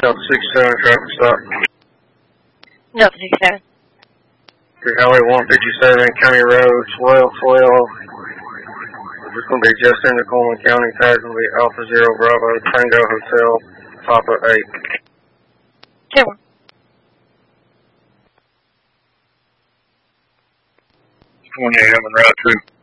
Delta 67 traffic stop. Delta 67. Through Highway 157, County Road, 1212. This is going to be just into Coleman County. Tag's going to be Alpha Zero Bravo Tango Hotel, Papa 8. 10-1. I'm on route 2.